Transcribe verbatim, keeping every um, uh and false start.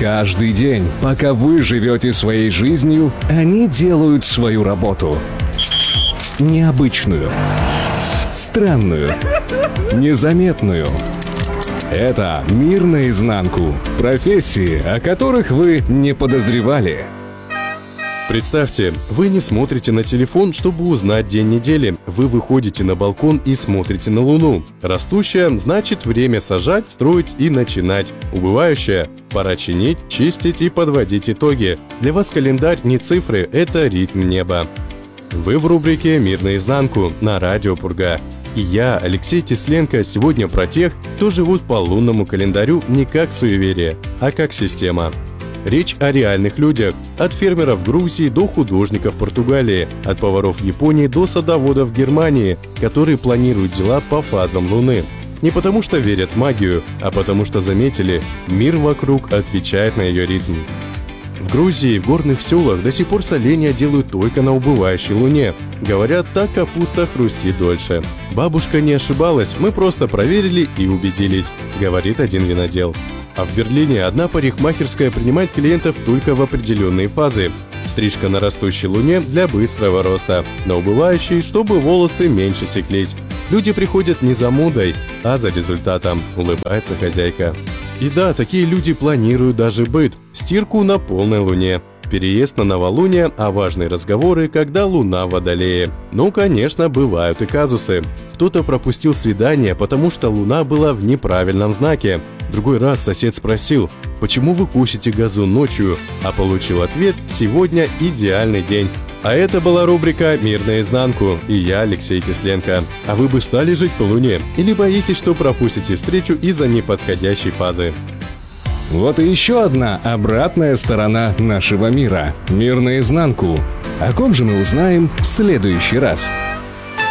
Каждый день, пока вы живете своей жизнью, они делают свою работу. Необычную, странную, незаметную. Это «Мир наизнанку». Профессии, о которых вы не подозревали. Представьте, вы не смотрите на телефон, чтобы узнать день недели. Вы выходите на балкон и смотрите на Луну. Растущая – значит время сажать, строить и начинать. Убывающая – пора чинить, чистить и подводить итоги. Для вас календарь не цифры, это ритм неба. Вы в рубрике «Мир наизнанку» на радио Пурга. И я, Алексей Тесленко, сегодня про тех, кто живут по лунному календарю не как суеверие, а как система. Речь о реальных людях, от фермеров Грузии до художников Португалии, от поваров Японии до садоводов Германии, которые планируют дела по фазам Луны. Не потому что верят в магию, а потому что заметили, мир вокруг отвечает на ее ритм. В Грузии в горных селах до сих пор соленья делают только на убывающей луне. Говорят, так капуста хрустит дольше. Бабушка не ошибалась, мы просто проверили и убедились, говорит один винодел. А в Берлине одна парикмахерская принимает клиентов только в определенные фазы. Стрижка на растущей луне для быстрого роста, на убывающей, чтобы волосы меньше секлись. Люди приходят не за модой, а за результатом, улыбается хозяйка. И да, такие люди планируют даже быт, стирку на полной луне, переезд на новолуние, а важные разговоры, когда луна в Водолее. Ну, конечно, бывают и казусы. Кто-то пропустил свидание, потому что луна была в неправильном знаке. Другой раз сосед спросил, почему вы косите газон ночью, а получил ответ: сегодня идеальный день. А это была рубрика «Мир наизнанку» и я, Алексей Тесленко. А вы бы стали жить по луне или боитесь, что пропустите встречу из-за неподходящей фазы? Вот и еще одна обратная сторона нашего мира. «Мир наизнанку». О ком же мы узнаем в следующий раз?